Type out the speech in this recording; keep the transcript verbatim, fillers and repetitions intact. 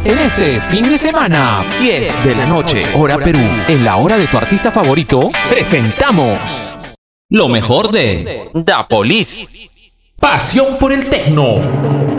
En este fin de semana, diez de la noche, hora Perú, en la hora de tu artista favorito, presentamos lo mejor de Da Police. Pasión por el tecno.